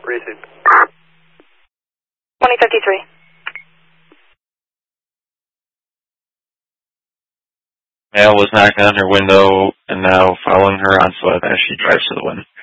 Receive. 2053. Male was knocking on her window and now following her on foot as she drives to the wind.